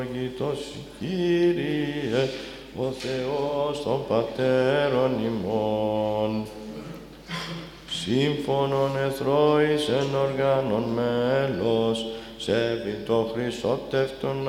Ευλογητός Κύριε, ο Θεός των Πατέρων ημών, σύμφωνον εθρώης εν οργάνων μέλος, σέβη το χρυσότευτον